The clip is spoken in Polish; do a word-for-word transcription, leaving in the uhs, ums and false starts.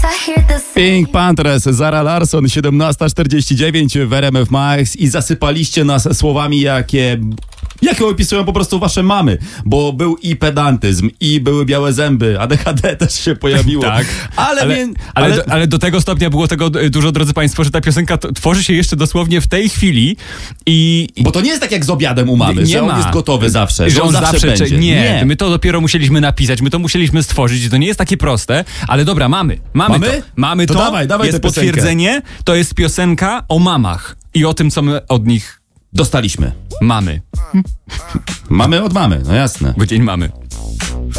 Pink Panthers, Zara Larsson, siedemnasta czterdzieści dziewięć w R M F Max i zasypaliście nas słowami, jakie... Jakie opisują po prostu wasze mamy, bo był i pedantyzm, i były białe zęby, A D H D też się pojawiło. Tak, ale, ale, ale, ale, ale... do, ale do tego stopnia było tego dużo, drodzy państwo, że ta piosenka t- tworzy się jeszcze dosłownie w tej chwili i... Bo to nie jest tak jak z obiadem u mamy, nie że ma. on jest gotowy zawsze, że, że on zawsze, zawsze będzie. Nie, nie, my to dopiero musieliśmy napisać, my to musieliśmy stworzyć, to nie jest takie proste, ale dobra, mamy, mamy, Mamy? to. Mamy To to, dawaj, dawaj jest tę piosenkę. potwierdzenie, to jest piosenka o mamach i o tym, co my od nich Dostaliśmy. mamy, Mamy od mamy, no jasne. bo dzień mamy.